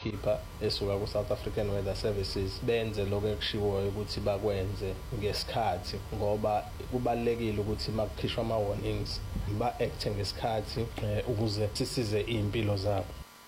yokukhipha esuka ku-South African Weather Services benze lokho ekushiwoyo ukuthi bakwenze ngesikhathi, ngoba kubalekile ukuthi makukhishwa ama-warnings ba-acte ngesikhathi ukuze sisize iy'mpilo zabo.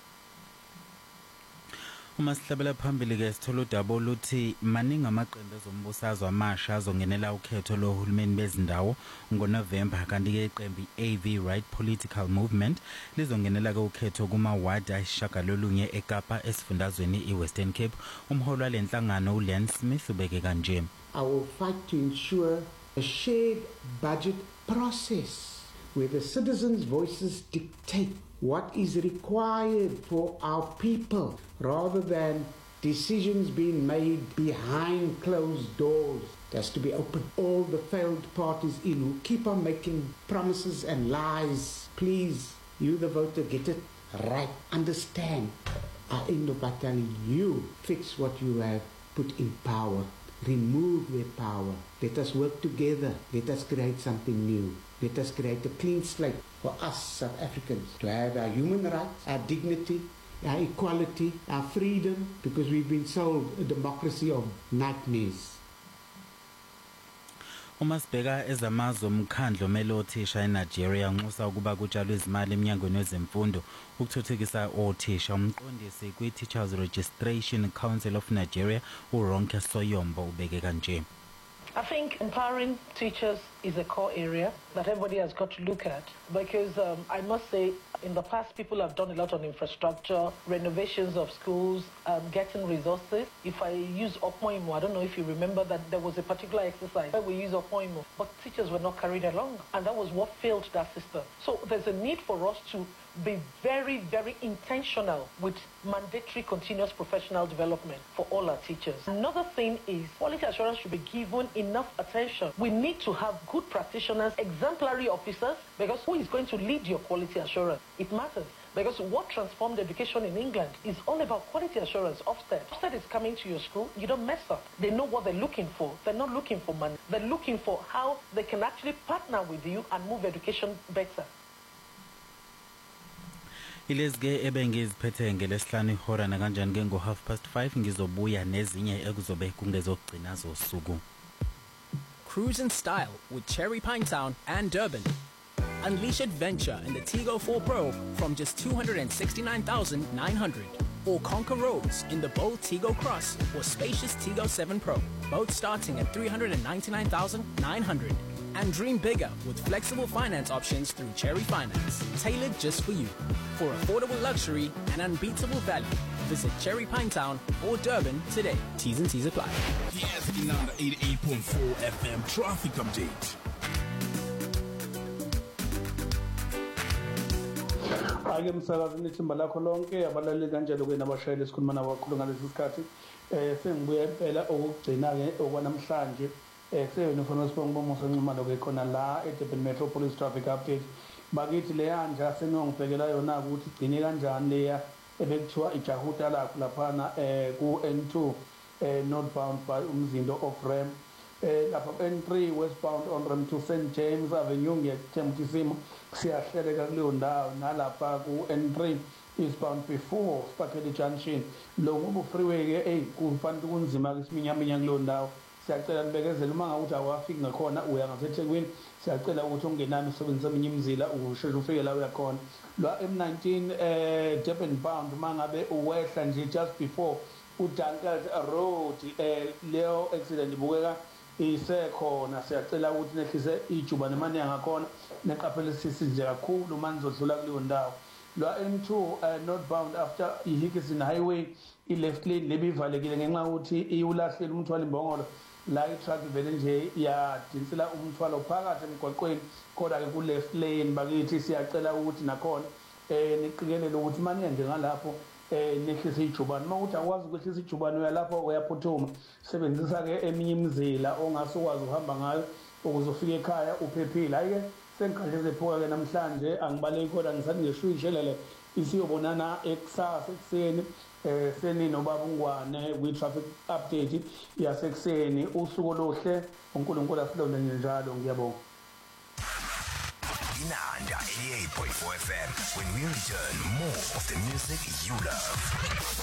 Uma sihlabela phambili ke sithola udaba oluthi maningi amaqembu ezombusazwe amasha azongenela ukhetho lohulumeni bezindawo ngoNovember, kanti ke iqembu AV Right Political Movement lizongenela ke ukhetho kuma-ward ayishagalolunye eKapa esifundazweni iWestern Cape. Umholi walenhlangano uLeon Smith ubeke kanje: I will fight to ensure a shared budget process where the citizens' voices dictate what is required for our people rather than decisions being made behind closed doors. It has to be open. All the failed parties in who keep on making promises and lies. Please, you the voter, get it right. Understand. I end up by telling you, fix what you have put in power. Remove their power. Let us work together. Let us create something new. Let us create a clean slate for us South Africans to have our human rights, our dignity, our equality, our freedom, because we've been sold a democracy of nightmares. Uma sibheka ezamazwe omkhandlo melothisha eNigeria nxusa ukuba kutshalwe izimali eminyangweni wezemfundo ukuthuthukisa othisha. Umqondisi kwi-Teachers Registration Council of Nigeria uRonke Soyombo ubeke kanje: I think empowering teachers is a core area that everybody has got to look at, because I must say in the past people have done a lot on infrastructure, renovations of schools, getting resources. If I use Okmoimo, I don't know if you remember that there was a particular exercise where we used Okmoimo, but teachers were not carried along, and that was what failed that system. So there's a need for us to be very, very intentional with mandatory continuous professional development for all our teachers. Another thing is quality assurance should be given enough attention. We need to have good practitioners, exemplary officers, because who is going to lead your quality assurance? It matters. Because what transformed education in England is all about quality assurance. Ofsted is coming to your school, you don't mess up. They know what they're looking for. They're not looking for money. They're looking for how they can actually partner with you and move education better. Ilezike ebengiziphethe ngelesihlanu ihora nakanjani ke ngo5:30 ngizobuya nezinye ekuzobe kungezogcina zosuku. Cruise in style with Cherry Pinetown and Durban. Unleash adventure in the Tigo 4 Pro from just 269,900. Or conquer roads in the bold Tigo Cross or spacious Tigo 7 Pro, both starting at 399,900. And dream bigger with flexible finance options through Cherry Finance, tailored just for you. For affordable luxury and unbeatable value, visit Cherry Pinetown or Durban today. T's and T's apply. Yes, 88.4 FM traffic update. Ake msakazi nithimba lakho lonke abalaleli kanjalo ke nabashayeli esikhuluma nabo kakhulu ngalesi sikhathi sengibuye impela okugcina ke okwanamhlanje kuseyona ifoni sibonga umusa nxumalo ke khona la eDurban Metropolis Traffic Update. Bakithi le yanja senongibhekela yona ukuthi igcine kanjani leya ebekuthiwa ijahuta lakho laphana ku N2 northbound by umzindo of Rem lapha N3 westbound on Rem to St James Avenue ngiyethemba isimo siyahleleka kuleyo ndawo nalapha ku N3 eastbound before Sparkle Junction lo ngoba freeway ke kufanele kunzima ke siminyaminya kuleyo ndawo. Siyacela nibekezele uma ngawuthi awafiki ngakhona uya ngaseThekwini, siyacela ukuthi ungenani usebenzisa eminye imizila usheshe ufike la uyakhona. Lwa M19 Durban bound uma ngabe uwehla nje just before uDunkeld Road leyo accident ibukeka isekhona. Siyacela ukuthi nehlise ijuba nemani yangakhona neqaphele sisize kakhulu manje zodlula kuleyo ndawo. Lwa M2 northbound after iHickson Highway i-left lane lebivalekile ngenxa ukuthi iwulahlele umthwalo imbongolo la i-truck vele nje yadinsela umthwalo phakathi emgwaqweni kodwa ke ku-left lane. Bakithi siyacela ukuthi nakhona niqikelele ukuthi manje njengalapho nehlise ijubane. Uma ukuthi akwazi ukwehlisa ijubane uyalapho uyaphuthuma, sebenzisa ke eminye imizila ongase ukwazi uhamba ngayo ukuze ufike ekhaya uphephile. Hayi ke sengikhahle zephuka ke namhlanje angibaleki kodwa ngisathi ngeshuyishelele isiyobonana ekusasa ekuseni seni nobaba uNgwane kwi-traffic update yasekuseni. Usuku oluhle, uNkulunkulu asilonde njalo. Ngiyabonga. Inanda 88.4 FM. When we return, more of the music you love.